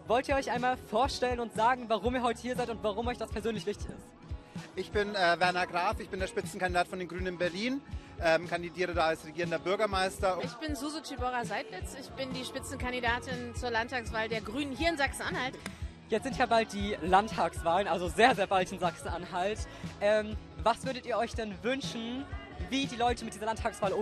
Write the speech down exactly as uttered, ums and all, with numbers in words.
wollt ihr euch einmal vorstellen und sagen, warum ihr heute hier seid und warum euch das persönlich wichtig ist? Ich bin äh, Werner Graf, ich bin der Spitzenkandidat von den Grünen in Berlin, ähm, kandidiere da als regierender Bürgermeister. Ich bin Suso Tschibora-Seidlitz, ich bin die Spitzenkandidatin zur Landtagswahl der Grünen hier in Sachsen-Anhalt. Jetzt sind ja bald die Landtagswahlen, also sehr, sehr bald in Sachsen-Anhalt. Ähm, was würdet ihr euch denn wünschen, wie die Leute mit dieser Landtagswahl umgehen?